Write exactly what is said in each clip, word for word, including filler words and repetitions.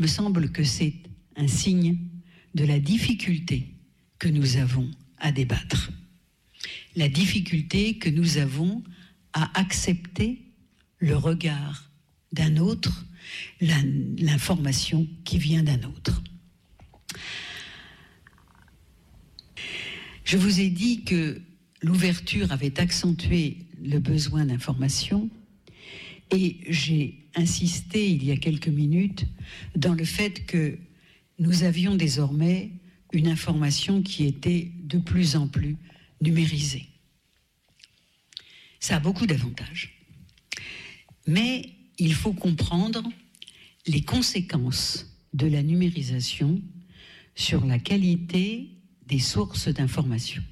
Il me semble que c'est un signe de la difficulté que nous avons à débattre. La difficulté que nous avons à accepter le regard d'un autre, l'information qui vient d'un autre. Je vous ai dit que l'ouverture avait accentué le besoin d'information et j'ai insisté il y a quelques minutes dans le fait que nous avions désormais une information qui était de plus en plus numérisée. Ça a beaucoup d'avantages. Mais il faut comprendre les conséquences de la numérisation sur la qualité des sources d'information.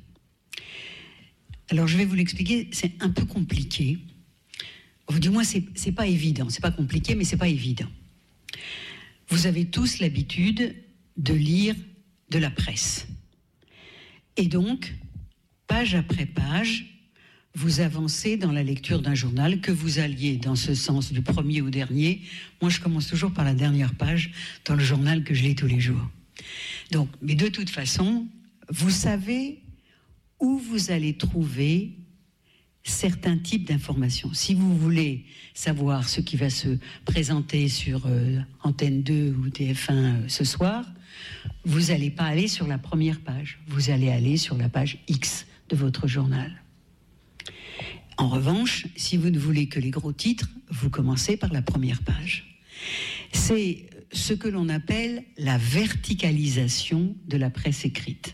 Alors je vais vous l'expliquer, c'est un peu compliqué. Ou du moins, c'est, c'est pas évident. C'est pas compliqué, mais c'est pas évident. Vous avez tous l'habitude de lire de la presse. Et donc, page après page, vous avancez dans la lecture d'un journal, que vous alliez dans ce sens du premier au dernier. Moi, je commence toujours par la dernière page dans le journal que je lis tous les jours. Donc, mais de toute façon, vous savez où vous allez trouver certains types d'informations. Si vous voulez savoir ce qui va se présenter sur euh, Antenne deux ou T F un euh, ce soir, vous n'allez pas aller sur la première page. Vous allez aller sur la page X de votre journal. En revanche, si vous ne voulez que les gros titres, vous commencez par la première page. C'est ce que l'on appelle la verticalisation de la presse écrite.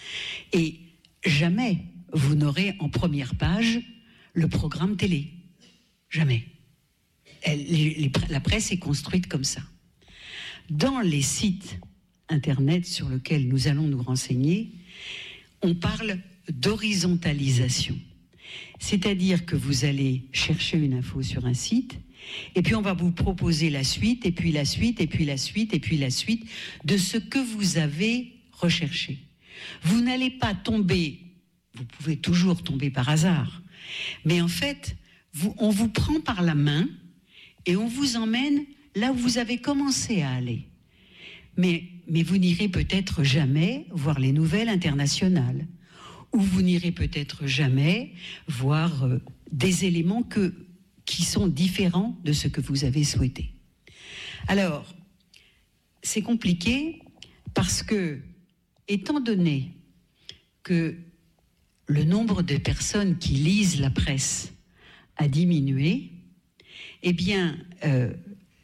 Et jamais vous n'aurez en première page le programme télé. Jamais. Elle, les, les, la presse est construite comme ça. Dans les sites Internet sur lesquels nous allons nous renseigner, on parle d'horizontalisation. C'est-à-dire que vous allez chercher une info sur un site, et puis on va vous proposer la suite, et puis la suite, et puis la suite, et puis la suite de ce que vous avez recherché. Vous n'allez pas tomber, vous pouvez toujours tomber par hasard, mais en fait, vous, on vous prend par la main et on vous emmène là où vous avez commencé à aller. Mais, mais vous n'irez peut-être jamais voir les nouvelles internationales, ou vous n'irez peut-être jamais voir euh, des éléments que, qui sont différents de ce que vous avez souhaité. Alors, c'est compliqué parce que, étant donné que le nombre de personnes qui lisent la presse a diminué, eh bien, euh,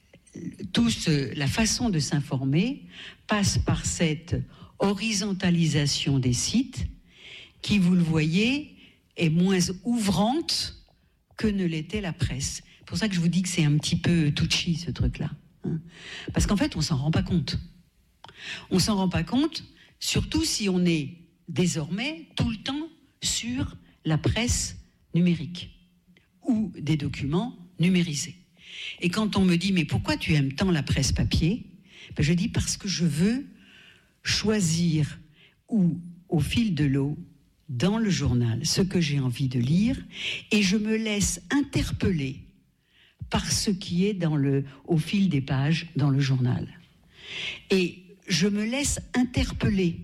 tout ce, la façon de s'informer passe par cette horizontalisation des sites qui, vous le voyez, est moins ouvrante que ne l'était la presse. C'est pour ça que je vous dis que c'est un petit peu touchy, ce truc-là. Hein. Parce qu'en fait, on ne s'en rend pas compte. On ne s'en rend pas compte, surtout si on est désormais tout le temps sur la presse numérique ou des documents numérisés. Et quand on me dit « mais pourquoi tu aimes tant la presse papier ?» ben je dis « parce que je veux choisir ou au fil de l'eau, dans le journal, ce que j'ai envie de lire, et je me laisse interpeller par ce qui est dans le, au fil des pages dans le journal. Et je me laisse interpeller.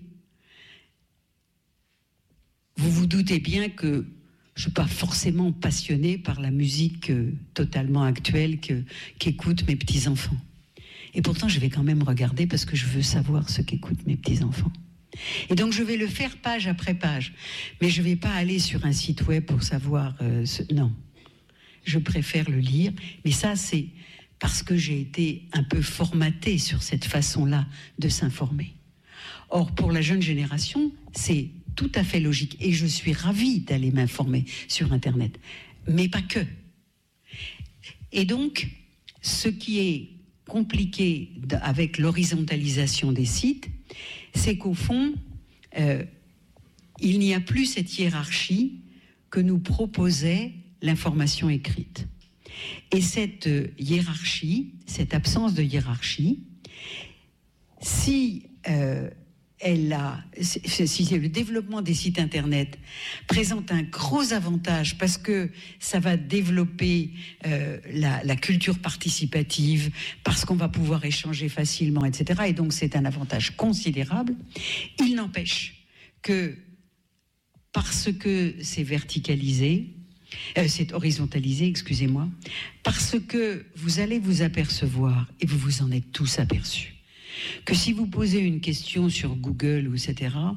Vous vous doutez bien que je ne suis pas forcément passionnée par la musique euh, totalement actuelle que, qu'écoutent mes petits-enfants. Et pourtant, je vais quand même regarder parce que je veux savoir ce qu'écoutent mes petits-enfants. Et donc, je vais le faire page après page. Mais je ne vais pas aller sur un site web pour savoir... Euh, ce... Non. Je préfère le lire. Mais ça, c'est parce que j'ai été un peu formatée sur cette façon-là de s'informer. Or, pour la jeune génération, c'est tout à fait logique. Et je suis ravie d'aller m'informer sur Internet. Mais pas que. Et donc, ce qui est compliqué avec l'horizontalisation des sites, c'est qu'au fond, euh, il n'y a plus cette hiérarchie que nous proposait l'information écrite. Et cette hiérarchie, cette absence de hiérarchie, si euh, elle a, c'est, c'est, le développement des sites internet présente un gros avantage parce que ça va développer euh, la, la culture participative, parce qu'on va pouvoir échanger facilement, et cetera. Et donc c'est un avantage considérable. Il n'empêche que parce que c'est verticalisé, euh, c'est horizontalisé, excusez-moi, parce que vous allez vous apercevoir, et vous vous en êtes tous aperçus, que si vous posez une question sur Google, et cetera,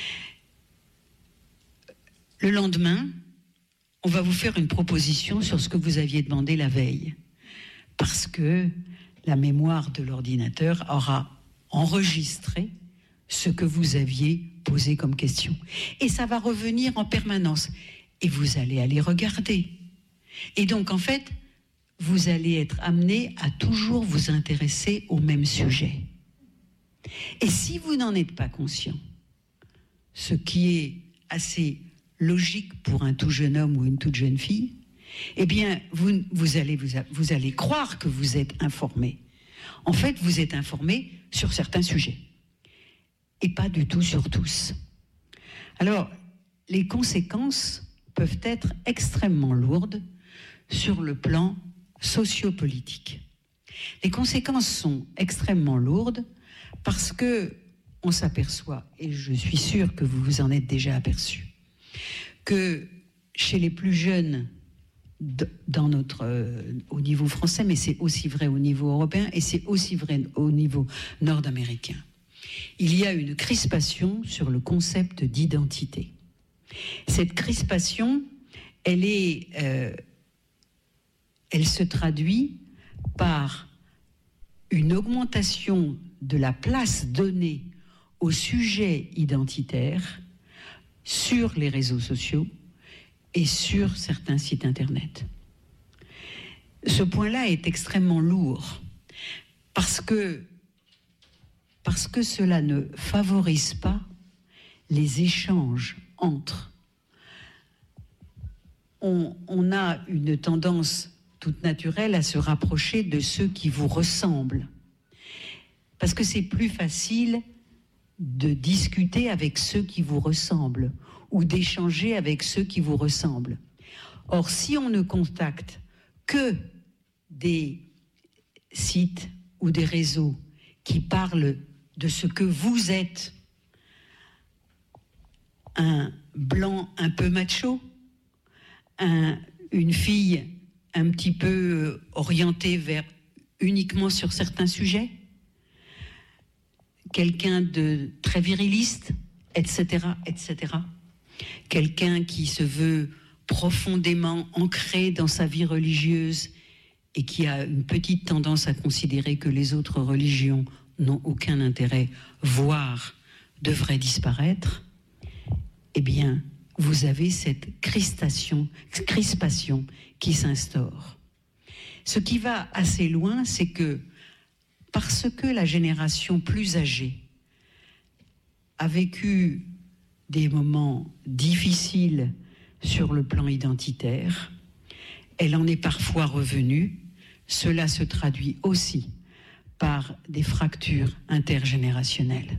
le lendemain, on va vous faire une proposition sur ce que vous aviez demandé la veille. Parce que la mémoire de l'ordinateur aura enregistré ce que vous aviez posé comme question. Et ça va revenir en permanence. Et vous allez aller regarder. Et donc, en fait, vous allez être amené à toujours vous intéresser au même sujet. Et si vous n'en êtes pas conscient, ce qui est assez logique pour un tout jeune homme ou une toute jeune fille, eh bien, vous, vous, allez, vous, vous allez croire que vous êtes informé. En fait, vous êtes informé sur certains sujets, et pas du tout sur tous. Alors, les conséquences peuvent être extrêmement lourdes sur le plan sociopolitique. Les conséquences sont extrêmement lourdes parce que on s'aperçoit, et je suis sûre que vous vous en êtes déjà aperçu, que chez les plus jeunes, dans notre, euh, au niveau français, mais c'est aussi vrai au niveau européen et c'est aussi vrai au niveau nord-américain, il y a une crispation sur le concept d'identité. Cette crispation, elle est, euh, elle se traduit par une augmentation de la place donnée au sujet identitaire sur les réseaux sociaux et sur certains sites internet. Ce point-là est extrêmement lourd parce que, parce que cela ne favorise pas les échanges entre. On, on a une tendance toute naturelle à se rapprocher de ceux qui vous ressemblent. Parce que c'est plus facile de discuter avec ceux qui vous ressemblent ou d'échanger avec ceux qui vous ressemblent. Or, si on ne contacte que des sites ou des réseaux qui parlent de ce que vous êtes, un blanc un peu macho, un, une fille un petit peu orientée vers uniquement sur certains sujets, quelqu'un de très viriliste, et cetera, et cetera. Quelqu'un qui se veut profondément ancré dans sa vie religieuse et qui a une petite tendance à considérer que les autres religions n'ont aucun intérêt, voire devraient disparaître, eh bien, vous avez cette crispation, crispation qui s'instaure. Ce qui va assez loin, c'est que parce que la génération plus âgée a vécu des moments difficiles sur le plan identitaire, elle en est parfois revenue. Cela se traduit aussi par des fractures intergénérationnelles.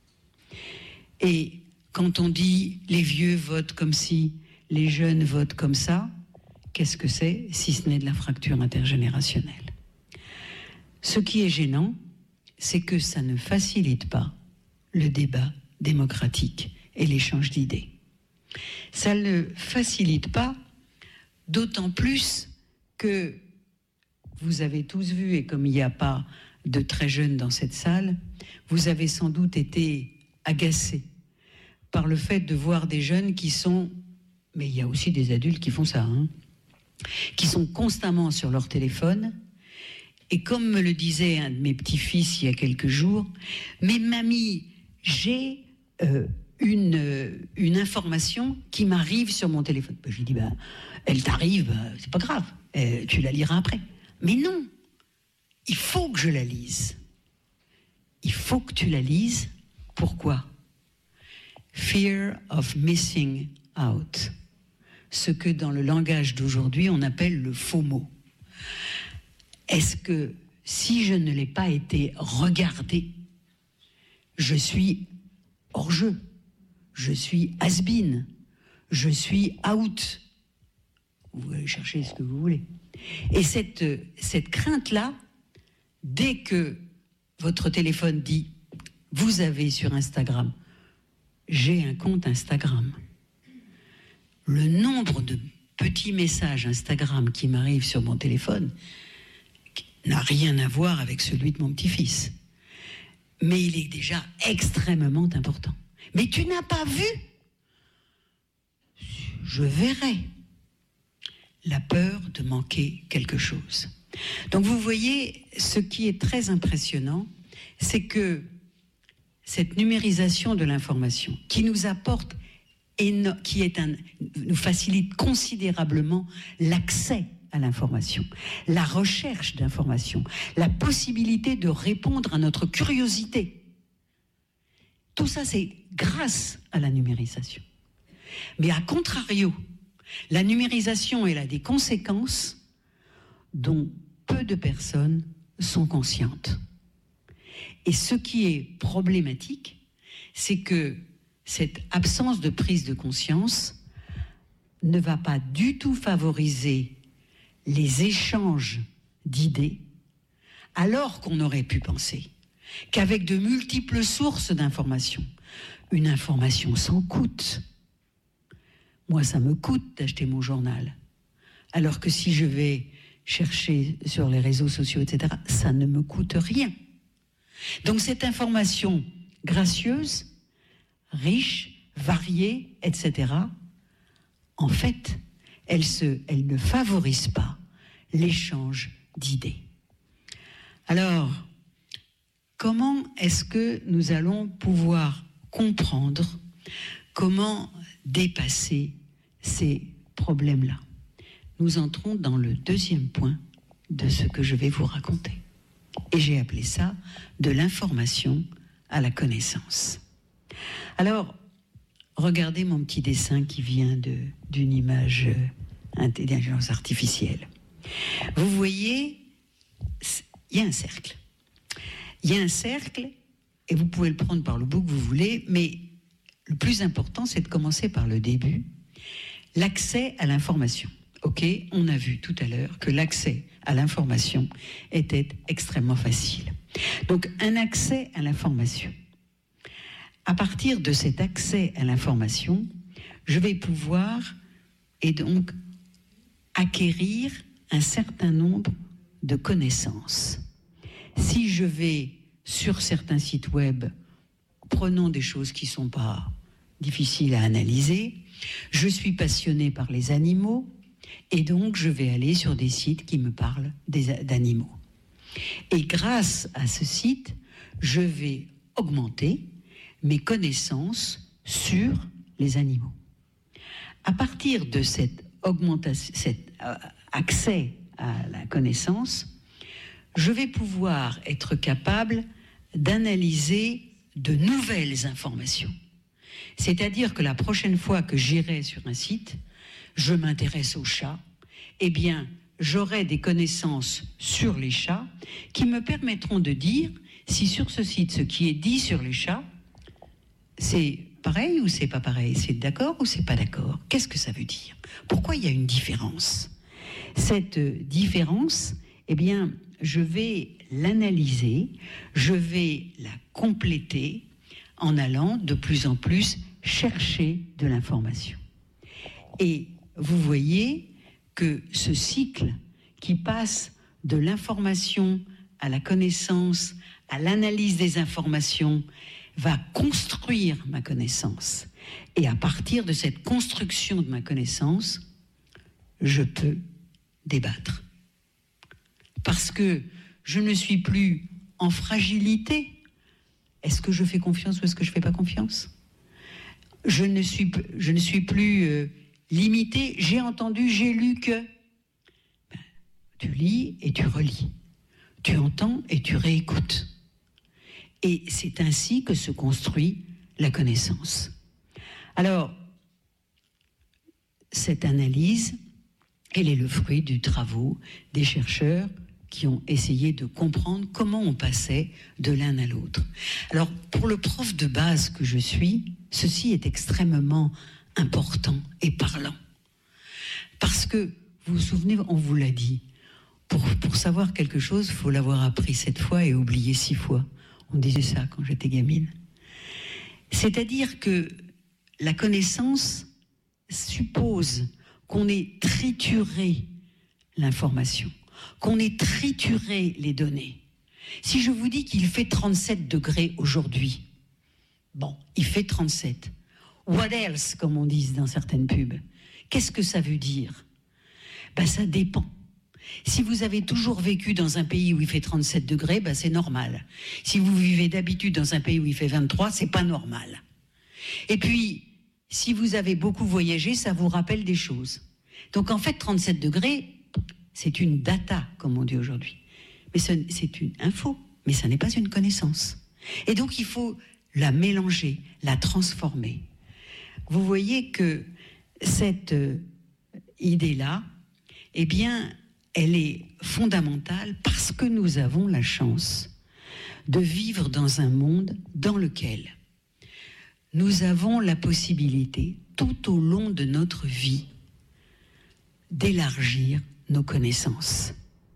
Et quand on dit les vieux votent comme ci, les jeunes votent comme ça, qu'est-ce que c'est si ce n'est de la fracture intergénérationnelle ? Ce qui est gênant, c'est que ça ne facilite pas le débat démocratique et l'échange d'idées. Ça ne le facilite pas, d'autant plus que vous avez tous vu, et comme il n'y a pas de très jeunes dans cette salle, vous avez sans doute été agacés par le fait de voir des jeunes qui sont, mais il y a aussi des adultes qui font ça, hein, qui sont constamment sur leur téléphone. Et comme me le disait un de mes petits-fils il y a quelques jours, « Mais mamie, j'ai euh, une, euh, une information qui m'arrive sur mon téléphone. » Je lui dis, bah, « Elle t'arrive, c'est pas grave, euh, tu la liras après. » Mais non, il faut que je la lise. Il faut que tu la lises. Pourquoi ? Fear of missing out. Ce que dans le langage d'aujourd'hui, on appelle le FOMO. Est-ce que si je ne l'ai pas été regardée, je suis hors jeu, je suis has-been, je suis out. Vous allez chercher ce que vous voulez. Et cette, cette crainte-là, dès que votre téléphone dit « Vous avez sur Instagram », j'ai un compte Instagram. Le nombre de petits messages Instagram qui m'arrivent sur mon téléphone n'a rien à voir avec celui de mon petit-fils. Mais il est déjà extrêmement important. Mais tu n'as pas vu? Je verrai. La peur de manquer quelque chose. Donc vous voyez, ce qui est très impressionnant, c'est que cette numérisation de l'information, qui nous apporte, éno- qui est un, nous facilite considérablement l'accès à l'information, la recherche d'information, la possibilité de répondre à notre curiosité. Tout ça, c'est grâce à la numérisation. Mais à contrario, la numérisation, elle a des conséquences dont peu de personnes sont conscientes. Et ce qui est problématique, c'est que cette absence de prise de conscience ne va pas du tout favoriser les échanges d'idées, alors qu'on aurait pu penser qu'avec de multiples sources d'informations, une information sans coûte. Moi, ça me coûte d'acheter mon journal. Alors que si je vais chercher sur les réseaux sociaux, et cetera, ça ne me coûte rien. Donc cette information gracieuse, riche, variée, et cetera, en fait, elle, se, elle ne favorise pas l'échange d'idées. Alors, comment est-ce que nous allons pouvoir comprendre, comment dépasser ces problèmes-là? Nous entrons dans le deuxième point de ce que je vais vous raconter. Et j'ai appelé ça de l'information à la connaissance. Alors, regardez mon petit dessin qui vient de, d'une image d'intelligence artificielle. Vous voyez, il y a un cercle. Il y a un cercle, et vous pouvez le prendre par le bout que vous voulez, mais le plus important, c'est de commencer par le début, l'accès à l'information. Ok, on a vu tout à l'heure que l'accès à l'information était extrêmement facile. Donc, un accès à l'information. À partir de cet accès à l'information, je vais pouvoir, et donc, acquérir un certain nombre de connaissances. Si je vais sur certains sites web, prenons des choses qui ne sont pas difficiles à analyser, je suis passionnée par les animaux, et donc je vais aller sur des sites qui me parlent des, d'animaux. Et grâce à ce site, je vais augmenter mes connaissances sur les animaux. À partir de cette augmentation, cet euh, accès à la connaissance, je vais pouvoir être capable d'analyser de nouvelles informations. C'est-à-dire que la prochaine fois que j'irai sur un site, je m'intéresse aux chats, eh bien, j'aurai des connaissances sur les chats qui me permettront de dire si sur ce site, ce qui est dit sur les chats, c'est pareil ou c'est pas pareil, c'est d'accord ou c'est pas d'accord. Qu'est-ce que ça veut dire? Pourquoi il y a une différence? Cette différence, eh bien, je vais l'analyser, je vais la compléter en allant de plus en plus chercher de l'information. Et vous voyez que ce cycle qui passe de l'information à la connaissance, à l'analyse des informations, va construire ma connaissance. Et à partir de cette construction de ma connaissance, je peux débattre. Parce que je ne suis plus en fragilité. Est-ce que je fais confiance ou est-ce que je ne fais pas confiance? Je ne suis, je ne suis plus euh, limité. J'ai entendu, j'ai lu que... Ben, tu lis et tu relis. Tu entends et tu réécoutes. Et c'est ainsi que se construit la connaissance. Alors, cette analyse, elle est le fruit du travail des chercheurs qui ont essayé de comprendre comment on passait de l'un à l'autre. Alors, pour le prof de base que je suis, ceci est extrêmement important et parlant. Parce que, vous vous souvenez, on vous l'a dit, pour, pour savoir quelque chose, il faut l'avoir appris sept fois et oublier six fois. On disait ça quand j'étais gamine. C'est-à-dire que la connaissance suppose qu'on ait trituré l'information, qu'on ait trituré les données. Si je vous dis qu'il fait trente-sept degrés aujourd'hui, bon, il fait trente-sept. What else, comme on dit dans certaines pubs? Qu'est-ce que ça veut dire? Ben, ça dépend. Si vous avez toujours vécu dans un pays où il fait trente-sept degrés, ben c'est normal. Si vous vivez d'habitude dans un pays où il fait vingt-trois, c'est pas normal. Et puis, si vous avez beaucoup voyagé, ça vous rappelle des choses. Donc en fait, trente-sept degrés, c'est une data, comme on dit aujourd'hui. Mais c'est une info, mais ça n'est pas une connaissance. Et donc il faut la mélanger, la transformer. Vous voyez que cette idée-là, eh bien, elle est fondamentale parce que nous avons la chance de vivre dans un monde dans lequel nous avons la possibilité, tout au long de notre vie, d'élargir nos connaissances.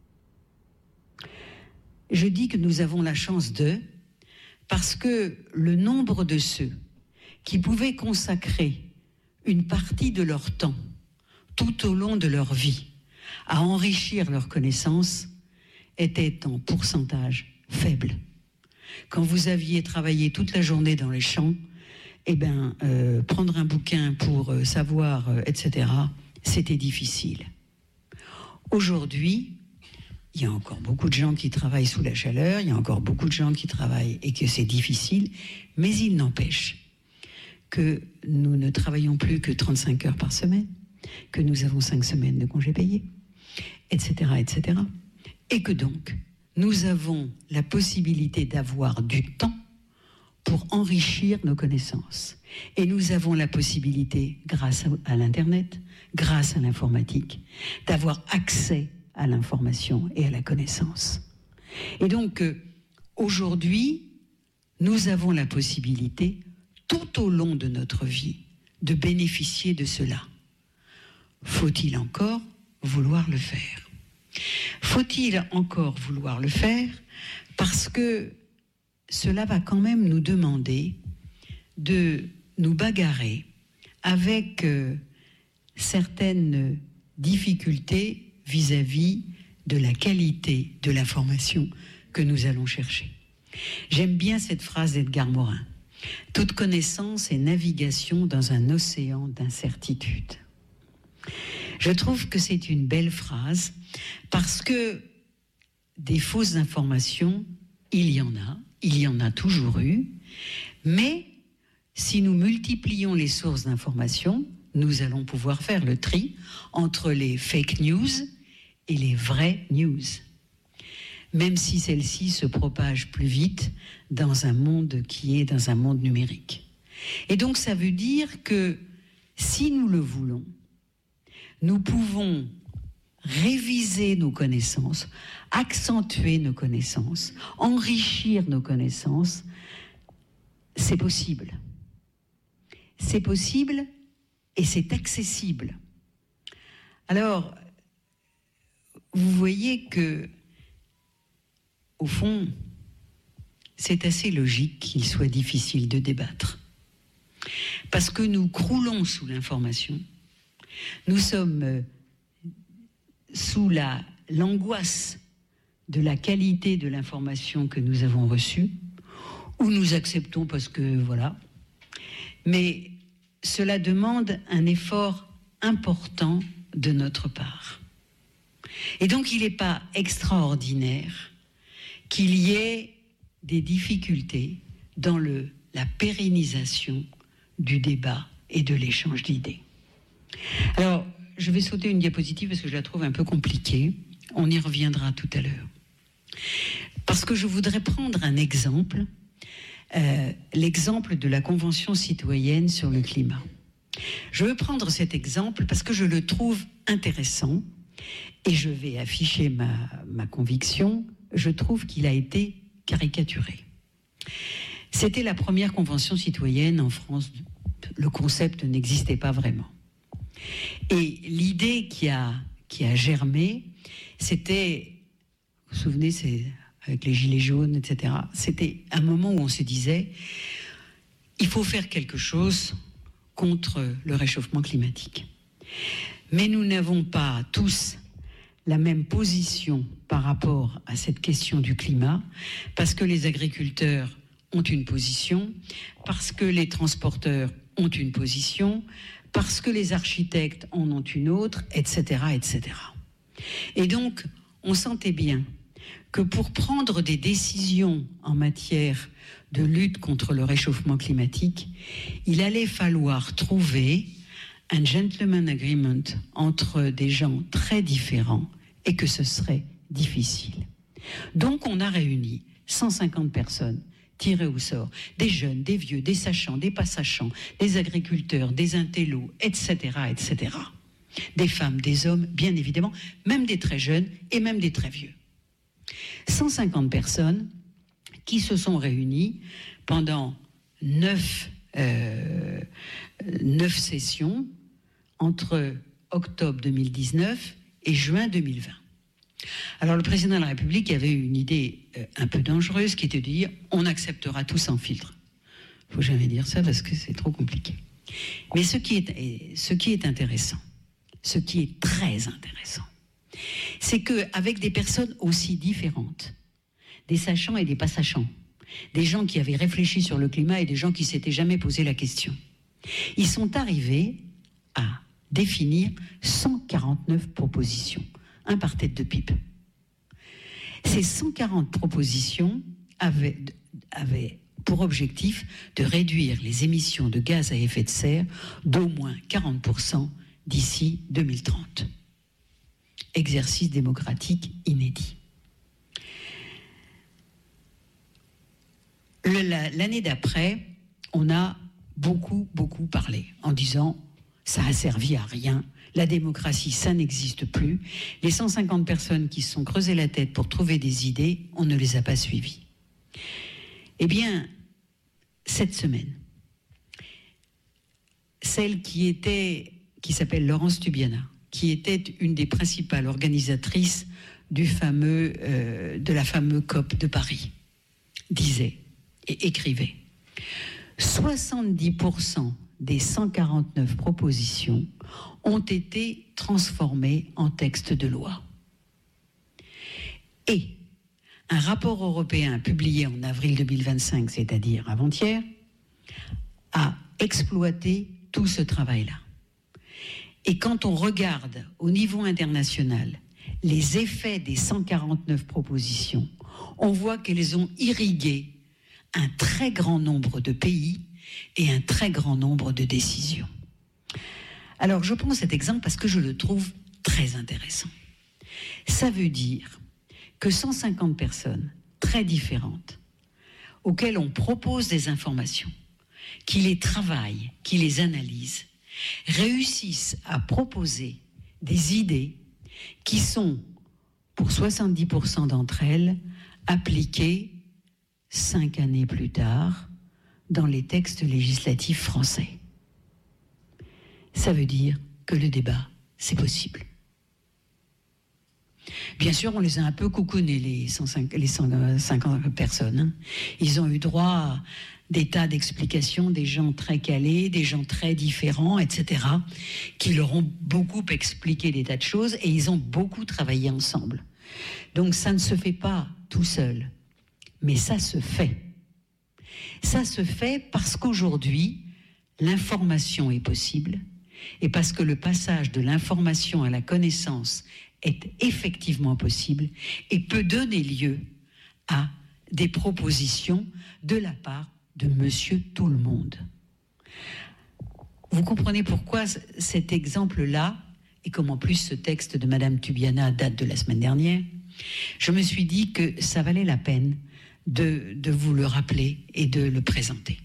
Je dis que nous avons la chance de, parce que le nombre de ceux qui pouvaient consacrer une partie de leur temps, tout au long de leur vie, à enrichir leurs connaissances, était en pourcentage faible. Quand vous aviez travaillé toute la journée dans les champs, eh ben, euh, prendre un bouquin pour euh, savoir, euh, et cetera, c'était difficile. Aujourd'hui, il y a encore beaucoup de gens qui travaillent sous la chaleur, il y a encore beaucoup de gens qui travaillent et que c'est difficile, mais il n'empêche que nous ne travaillons plus que trente-cinq heures par semaine, que nous avons cinq semaines de congés payés, et cetera, et cetera. Et que donc, nous avons la possibilité d'avoir du temps pour enrichir nos connaissances. Et nous avons la possibilité, grâce à, à l'Internet, grâce à l'informatique, d'avoir accès à l'information et à la connaissance. Et donc, euh, aujourd'hui, nous avons la possibilité, tout au long de notre vie, de bénéficier de cela. Faut-il encore vouloir le faire? Faut-il encore vouloir le faire? Parce que cela va quand même nous demander de nous bagarrer avec euh, certaines difficultés vis-à-vis de la qualité de l'information que nous allons chercher. J'aime bien cette phrase d'Edgar Morin. « Toute connaissance est navigation dans un océan d'incertitude ». Je trouve que c'est une belle phrase parce que des fausses informations, il y en a, il y en a toujours eu, mais si nous multiplions les sources d'informations, nous allons pouvoir faire le tri entre les fake news et les vraies news, même si celles-ci se propagent plus vite dans un monde qui est dans un monde numérique. Et donc ça veut dire que si nous le voulons, nous pouvons réviser nos connaissances, accentuer nos connaissances, enrichir nos connaissances. C'est possible. C'est possible et c'est accessible. Alors, vous voyez que, au fond, c'est assez logique qu'il soit difficile de débattre. Parce que nous croulons sous l'information. Nous sommes sous la, l'angoisse de la qualité de l'information que nous avons reçue, ou nous acceptons parce que voilà. Mais cela demande un effort important de notre part. Et donc il n'est pas extraordinaire qu'il y ait des difficultés dans le, la pérennisation du débat et de l'échange d'idées. Alors, je vais sauter une diapositive parce que je la trouve un peu compliquée. On y reviendra tout à l'heure. Parce que je voudrais prendre un exemple, euh, l'exemple de la Convention citoyenne sur le climat. Je veux prendre cet exemple parce que je le trouve intéressant Et je vais afficher ma, ma conviction, je trouve qu'il a été caricaturé. C'était la première convention citoyenne en France. Le concept n'existait pas vraiment. Et l'idée qui a, qui a germé, c'était, vous vous souvenez, c'est avec les gilets jaunes, et cetera. C'était un moment où on se disait, il faut faire quelque chose contre le réchauffement climatique. Mais nous n'avons pas tous la même position par rapport à cette question du climat, parce que les agriculteurs ont une position, parce que les transporteurs ont une position, parce que les architectes en ont une autre, et cetera, et cetera. Et donc, on sentait bien que pour prendre des décisions en matière de lutte contre le réchauffement climatique, il allait falloir trouver un gentleman agreement entre des gens très différents et que ce serait difficile. Donc, on a réuni cent cinquante personnes tirés au sort, des jeunes, des vieux, des sachants, des pas sachants, des agriculteurs, des intellos, et cetera, et cetera. Des femmes, des hommes, bien évidemment, même des très jeunes et même des très vieux. cent cinquante personnes qui se sont réunies pendant neuf, euh, neuf sessions entre octobre deux mille dix-neuf et juin deux mille vingt. Alors le président de la République avait une idée euh, un peu dangereuse qui était de dire on acceptera tout sans filtre. Il ne faut jamais dire ça parce que c'est trop compliqué. Mais ce qui est, ce qui est intéressant, ce qui est très intéressant, c'est qu'avec des personnes aussi différentes, des sachants et des pas sachants, des gens qui avaient réfléchi sur le climat et des gens qui ne s'étaient jamais posé la question, ils sont arrivés à définir cent quarante-neuf propositions, un par tête de pipe. Ces cent quarante propositions avaient, avaient pour objectif de réduire les émissions de gaz à effet de serre d'au moins quarante pour cent d'ici deux mille trente. Exercice démocratique inédit. Le, la, l'année d'après, on a beaucoup, beaucoup parlé en disant ça a servi à rien, la démocratie, ça n'existe plus. Les cent cinquante personnes qui se sont creusées la tête pour trouver des idées, on ne les a pas suivies. Eh bien, cette semaine, celle qui était, qui s'appelle Laurence Tubiana, qui était une des principales organisatrices du fameux, euh, de la fameuse COP de Paris, disait et écrivait « soixante-dix pour cent des cent quarante-neuf propositions ont été transformées en texte de loi. » Et un rapport européen publié en avril deux mille vingt-cinq, c'est-à-dire avant-hier, a exploité tout ce travail-là. Et quand on regarde au niveau international les effets des cent quarante-neuf propositions, on voit qu'elles ont irrigué un très grand nombre de pays et un très grand nombre de décisions. Alors je prends cet exemple parce que je le trouve très intéressant. Ça veut dire que cent cinquante personnes très différentes, auxquelles on propose des informations, qui les travaillent, qui les analysent, réussissent à proposer des idées qui sont, pour soixante-dix pour cent d'entre elles, appliquées cinq années plus tard dans les textes législatifs français. Ça veut dire que le débat, c'est possible. Bien sûr, on les a un peu coucounés, les cent cinquante personnes. Hein. Ils ont eu droit à des tas d'explications, des gens très calés, des gens très différents, et cetera, qui leur ont beaucoup expliqué des tas de choses et ils ont beaucoup travaillé ensemble. Donc ça ne se fait pas tout seul, mais ça se fait. Ça se fait parce qu'aujourd'hui, l'information est possible et parce que le passage de l'information à la connaissance est effectivement possible et peut donner lieu à des propositions de la part de Monsieur Tout-le-Monde. Vous comprenez pourquoi cet exemple-là, et comme en plus ce texte de Madame Tubiana date de la semaine dernière, je me suis dit que ça valait la peine de, de vous le rappeler et de le présenter.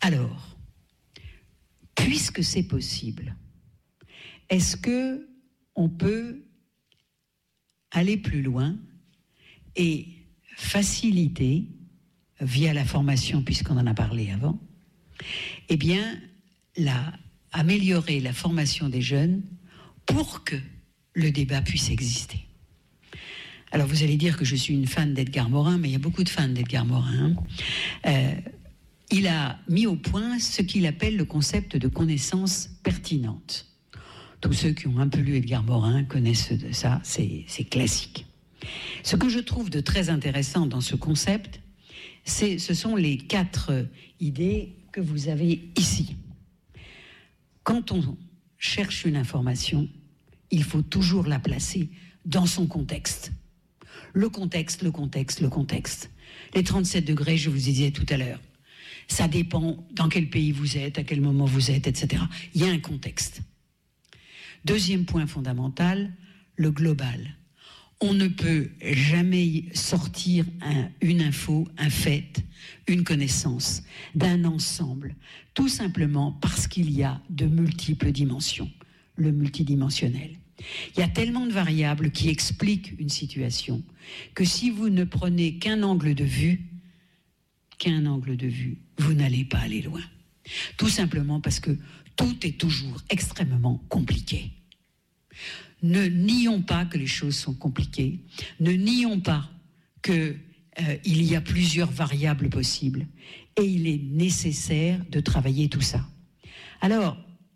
Alors, puisque c'est possible, est-ce que on peut aller plus loin et faciliter, via la formation, puisqu'on en a parlé avant, eh bien, la, améliorer la formation des jeunes pour que le débat puisse exister. Alors, vous allez dire que je suis une fan d'Edgar Morin, mais il y a beaucoup de fans d'Edgar Morin. Euh, il a mis au point ce qu'il appelle le concept de connaissance pertinente. Tous ceux qui ont un peu lu Edgar Morin connaissent ça, c'est, c'est classique. Ce que je trouve de très intéressant dans ce concept, c'est, ce sont les quatre idées que vous avez ici. Quand on cherche une information, il faut toujours la placer dans son contexte. Le contexte, le contexte, le contexte. Les trente-sept degrés, je vous disais tout à l'heure, ça dépend dans quel pays vous êtes, à quel moment vous êtes, et cetera. Il y a un contexte. Deuxième point fondamental, le global. On ne peut jamais sortir un, une info, un fait, une connaissance d'un ensemble, tout simplement parce qu'il y a de multiples dimensions, le multidimensionnel. Il y a tellement de variables qui expliquent une situation que si vous ne prenez qu'un angle de vue, qu'un angle de vue, vous n'allez pas aller loin. Tout simplement parce que tout est toujours extrêmement compliqué. Ne nions pas que les choses sont compliquées. Ne nions pas qu'il euh, y a plusieurs variables possibles. Et il est nécessaire de travailler tout ça. Alors,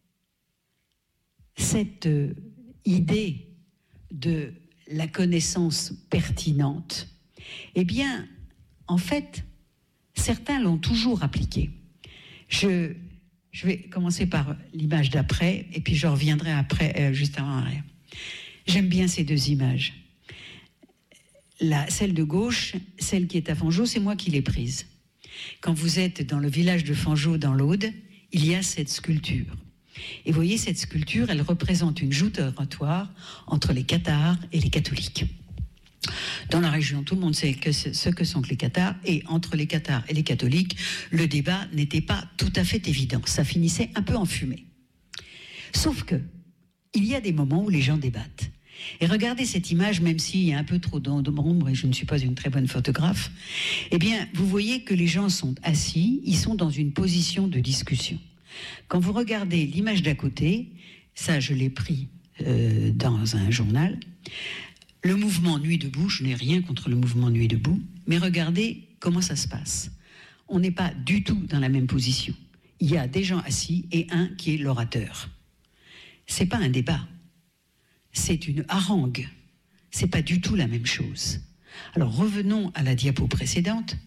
cette euh, idée de la connaissance pertinente, eh bien, en fait, certains l'ont toujours appliquée. Je, je vais commencer par l'image d'après, et puis je reviendrai après, euh, juste avant arrière. J'aime bien ces deux images. La, celle de gauche, celle qui est à Fangeau, c'est moi qui l'ai prise. Quand vous êtes dans le village de Fangeau, dans l'Aude, il y a cette sculpture. Et vous voyez, cette sculpture, elle représente une joute oratoire entre les cathares et les catholiques. Dans la région, tout le monde sait que ce que sont les cathares, et entre les cathares et les catholiques, le débat n'était pas tout à fait évident. Ça finissait un peu en fumée. Sauf que, il y a des moments où les gens débattent. Et regardez cette image, même s'il y a un peu trop d'ombre et je ne suis pas une très bonne photographe, eh bien, vous voyez que les gens sont assis, ils sont dans une position de discussion. Quand vous regardez l'image d'à côté, ça je l'ai pris euh, dans un journal, le mouvement Nuit debout, je n'ai rien contre le mouvement Nuit debout, mais regardez comment ça se passe. On n'est pas du tout dans la même position. Il y a des gens assis et un qui est l'orateur. C'est pas un débat, c'est une harangue. C'est pas du tout la même chose. Alors revenons à la diapo précédente.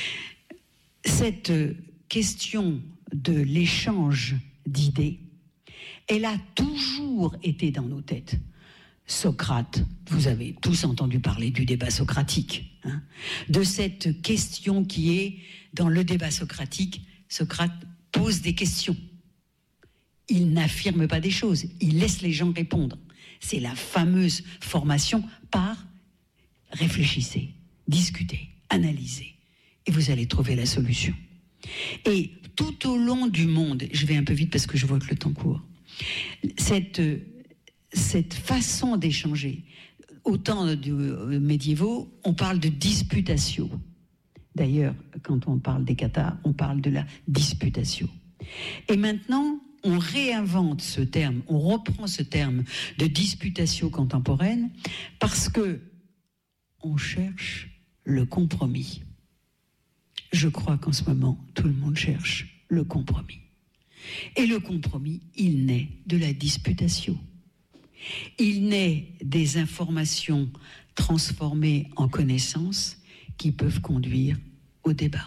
Cette question de l'échange d'idées, elle a toujours été dans nos têtes. Socrate, vous avez tous entendu parler du débat socratique, hein, de cette question qui est, dans le débat socratique, Socrate pose des questions. Il n'affirme pas des choses, il laisse les gens répondre. C'est la fameuse formation par réfléchissez, discutez, analysez, et vous allez trouver la solution. Et tout au long du monde, je vais un peu vite parce que je vois que le temps court, cette, cette façon d'échanger, au temps du, euh, médiévaux, on parle de disputatio. D'ailleurs, quand on parle des cathares, on parle de la disputatio. Et maintenant, on réinvente ce terme, on reprend ce terme de disputatio contemporaine parce que on cherche le compromis. Je crois qu'en ce moment, tout le monde cherche le compromis. Et le compromis, il naît de la disputatio. Il naît des informations transformées en connaissances qui peuvent conduire au débat.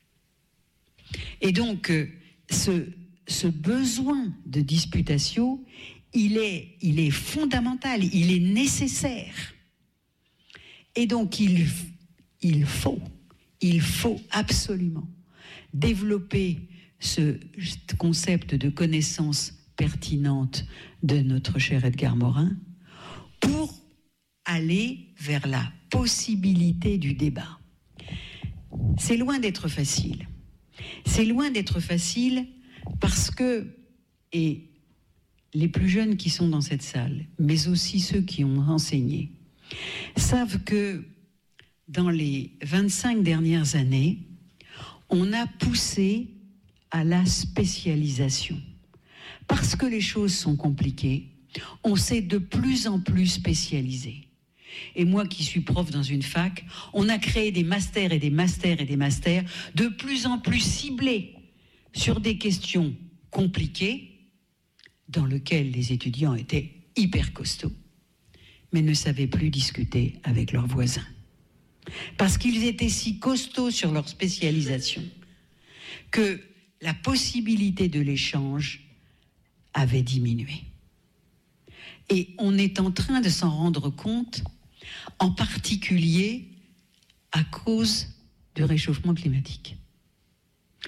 Et donc, ce, ce besoin de disputatio, il est, il est fondamental, il est nécessaire. Et donc, il, il faut, il faut absolument développer ce concept de connaissance pertinente de notre cher Edgar Morin pour aller vers la possibilité du débat. C'est loin d'être facile. C'est loin d'être facile parce que, et les plus jeunes qui sont dans cette salle, mais aussi ceux qui ont enseigné, savent que dans les vingt-cinq dernières années, on a poussé à la spécialisation. Parce que les choses sont compliquées, on s'est de plus en plus spécialisé. Et moi qui suis prof dans une fac, on a créé des masters et des masters et des masters de plus en plus ciblés sur des questions compliquées dans lesquelles les étudiants étaient hyper costauds, mais ne savaient plus discuter avec leurs voisins. Parce qu'ils étaient si costauds sur leur spécialisation que la possibilité de l'échange avait diminué. Et on est en train de s'en rendre compte, en particulier à cause du réchauffement climatique. Pourquoi ?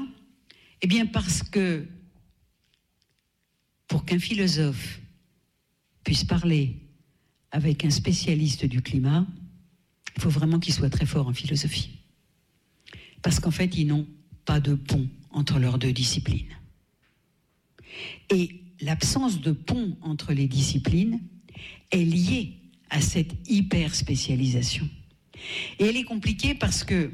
Eh bien parce que pour qu'un philosophe puisse parler avec un spécialiste du climat, il faut vraiment qu'il soit très fort en philosophie. Parce qu'en fait, ils n'ont pas de pont entre leurs deux disciplines. Et l'absence de pont entre les disciplines est liée à cette hyper-spécialisation. Et elle est compliquée parce que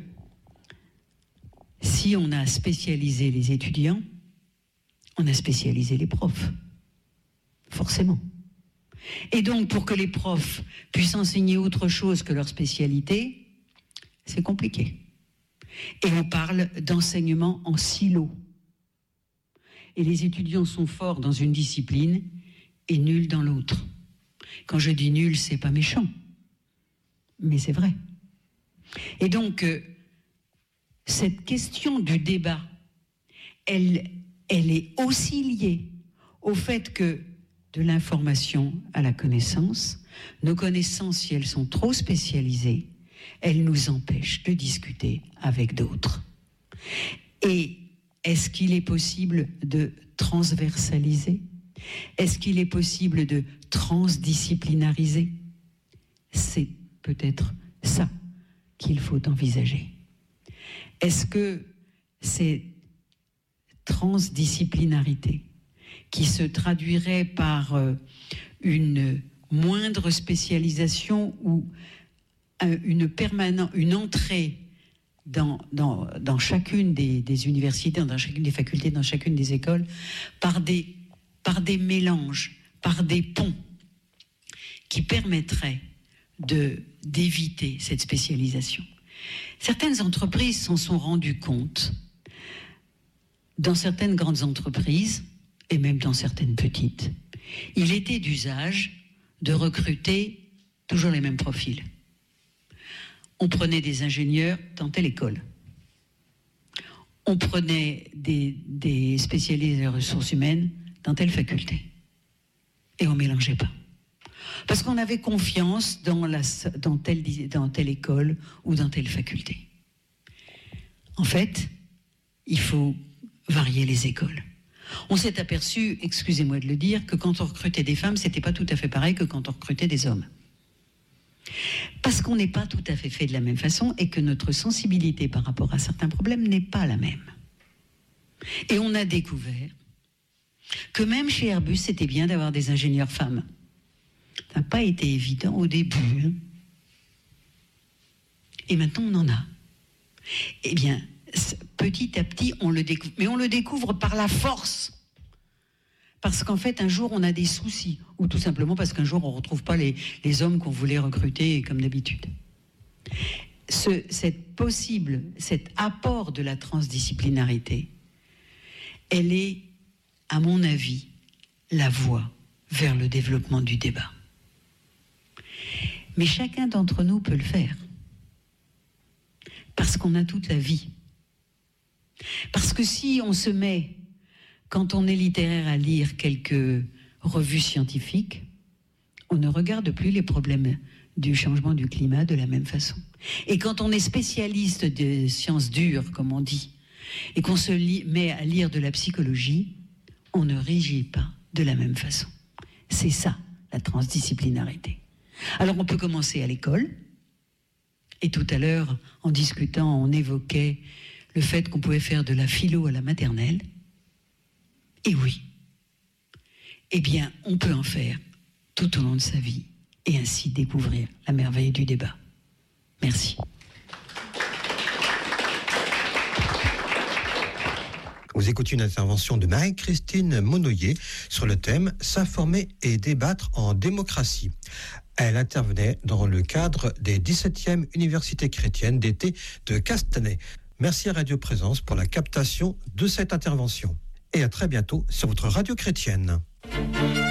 si on a spécialisé les étudiants, on a spécialisé les profs, forcément. Et donc, pour que les profs puissent enseigner autre chose que leur spécialité, c'est compliqué. Et on parle d'enseignement en silo. Et les étudiants sont forts dans une discipline et nuls dans l'autre. Quand je dis nul, c'est pas méchant, mais c'est vrai. Et donc, euh, cette question du débat, elle, elle est aussi liée au fait que de l'information à la connaissance, nos connaissances, si elles sont trop spécialisées, elles nous empêchent de discuter avec d'autres. Et est-ce qu'il est possible de transversaliser ? Est-ce qu'il est possible de transdisciplinariser ? C'est peut-être ça qu'il faut envisager. Est-ce que cette transdisciplinarité qui se traduirait par une moindre spécialisation ou une, permanente, une entrée dans, dans, dans chacune des, des universités, dans chacune des facultés, dans chacune des écoles, par des, par des mélanges, par des ponts qui permettraient de, d'éviter cette spécialisation. Certaines entreprises s'en sont rendues compte. Dans certaines grandes entreprises, et même dans certaines petites, il était d'usage de recruter toujours les mêmes profils. On prenait des ingénieurs dans telle école. On prenait des, des spécialistes des ressources humaines dans telle faculté. Et on ne mélangeait pas. Parce qu'on avait confiance dans, la, dans, telle, dans telle école ou dans telle faculté. En fait, il faut varier les écoles. On s'est aperçu, excusez-moi de le dire, que quand on recrutait des femmes, c'était pas tout à fait pareil que quand on recrutait des hommes. Parce qu'on n'est pas tout à fait fait de la même façon et que notre sensibilité par rapport à certains problèmes n'est pas la même. Et on a découvert que même chez Airbus, c'était bien d'avoir des ingénieurs femmes. Ça n'a pas été évident au début. Hein. Et maintenant, on en a. Eh bien, petit à petit, on le découvre. Mais on le découvre par la force. Parce qu'en fait, un jour, on a des soucis. Ou tout simplement parce qu'un jour, on ne retrouve pas les, les hommes qu'on voulait recruter comme d'habitude. Ce, cette possible, cet apport de la transdisciplinarité, elle est, à mon avis, la voie vers le développement du débat. Mais chacun d'entre nous peut le faire. Parce qu'on a toute la vie. Parce que si on se met, quand on est littéraire, à lire quelques revues scientifiques, on ne regarde plus les problèmes du changement du climat de la même façon. Et quand on est spécialiste de sciences dures, comme on dit, et qu'on se lit, met à lire de la psychologie, on ne régit pas de la même façon. C'est ça, la transdisciplinarité. Alors on peut commencer à l'école, et tout à l'heure, en discutant, on évoquait le fait qu'on pouvait faire de la philo à la maternelle. Et oui, eh bien, on peut en faire tout au long de sa vie et ainsi découvrir la merveille du débat. Merci. Vous écoutez une intervention de Marie-Christine Monnoyer sur le thème « S'informer et débattre en démocratie ». Elle intervenait dans le cadre des dix-septièmes Universités chrétiennes d'été de Castanet. Merci à Radio Présence pour la captation de cette intervention. Et à très bientôt sur votre radio chrétienne.